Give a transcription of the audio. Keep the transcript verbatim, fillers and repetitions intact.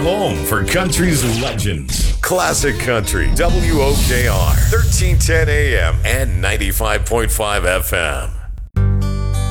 home for country's legends. Classic Country, W O K R, thirteen ten A M and ninety-five point five F M.